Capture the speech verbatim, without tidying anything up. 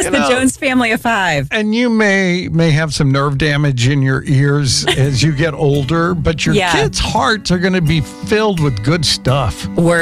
the know, Jones family of five. And you may may have some nerve damage in your ears as you get older, but your Yeah. kids' hearts are going to be filled with good stuff. We're